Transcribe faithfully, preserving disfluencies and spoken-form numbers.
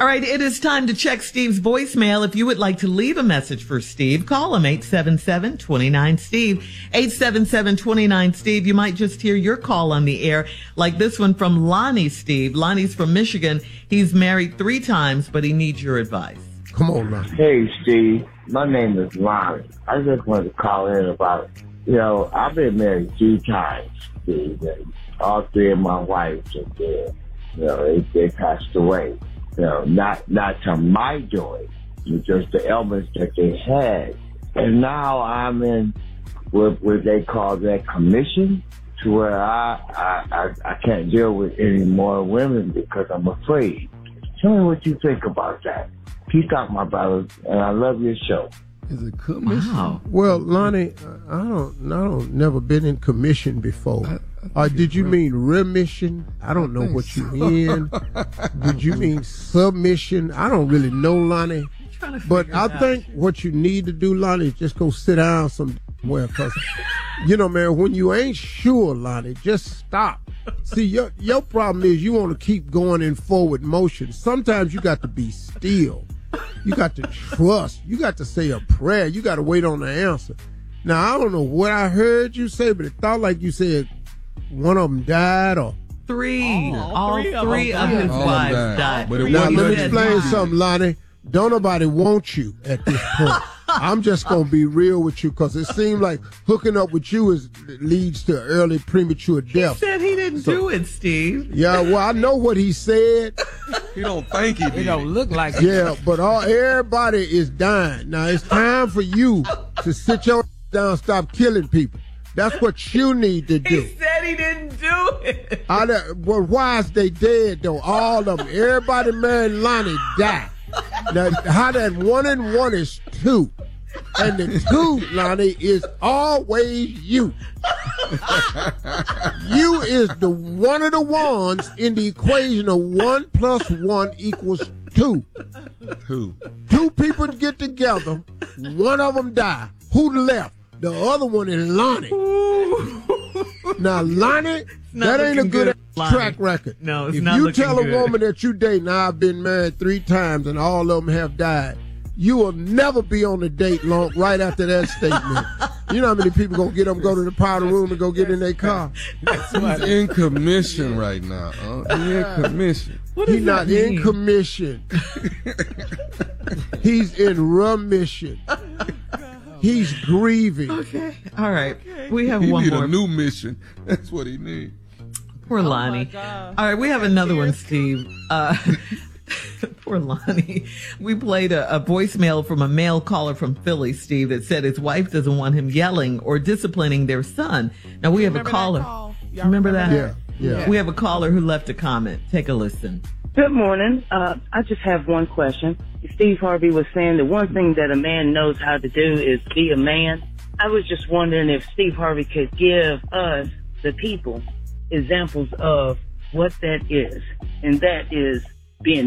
All right, it is time to check Steve's voicemail. If you would like to leave a message for Steve, call him eight seven seven, two nine, Steve. eight seven seven, two nine, Steve. You might just hear your call on the air, like this one from Lonnie, Steve. Lonnie's from Michigan. He's married three times, but he needs your advice. Come on, Lonnie. Hey, Steve. My name is Lonnie. I just wanted to call in about, you know, I've been married three times, Steve. And all three of my wives are dead. You know, they, they passed away. You know, not not to my doing, just the ailments that they had. And now I'm in what, what they call that commission, to where I, I I I can't deal with any more women because I'm afraid. Tell me what you think about that. Peace out, my brothers, and I love your show. Is it commission? Wow. Well, Lonnie, I don't, I don't, never been in commission before. I, I uh, did you mean remission? I don't know what you mean. Did you mean submission? I don't really know, Lonnie. But I think what you need to do, Lonnie, is just go sit down somewhere. Because, you know, man, when you ain't sure, Lonnie, just stop. See, your your problem is you want to keep going in forward motion. Sometimes you got to be still. You got to trust. You got to say a prayer. You got to wait on the answer. Now, I don't know what I heard you say, but it thought like you said one of them died or... Three. All, all three, three of, of his all wives died. died. But it now, wasn't let me nothing explain to something, Lonnie. Don't nobody want you at this point. I'm just going to be real with you because it seems like hooking up with you is leads to early premature death. He said he didn't So- do it, Steve. Yeah, well, I know what he said. He don't think he did. It don't look like it. Yeah, but all everybody is dying. Now, it's time for you to sit your down, stop killing people. That's what you need to do. He said he didn't do it. I, well, why is they dead, though? All of them. Everybody married Lonnie died. Now, how that one and one is two. And the two, Lonnie, is always you. You is the one of the ones in the equation of one plus one equals two. Who? Two people get together, one of them die. Who left? The other one is Lonnie. Now, Lonnie, not that ain't a looking good, good, Lonnie. track record. No, it's if not you looking tell a good. woman that you date, now I've been married three times and all of them have died, you will never be on a date long right after that statement. You know how many people gonna get them, go to the powder room and go get in their car? He's in commission right now. Huh? He's in commission. What does He's that not mean? in commission. He's in remission. He's grieving. Okay. All right. We have He one need more. a new mission. That's what he needs. Poor Lonnie. All right. We have another one, Steve. Uh, poor Lonnie. We played a, a voicemail from a male caller from Philly, Steve, that said his wife doesn't want him yelling or disciplining their son. Now, we have a Remember that caller. call? Y'all Remember that? Yeah, yeah. We have a caller who left a comment. Take a listen. Good morning. Uh, I just have one question. Steve Harvey was saying the one thing that a man knows how to do is be a man. I was just wondering if Steve Harvey could give us, the people, examples of what that is. And that is being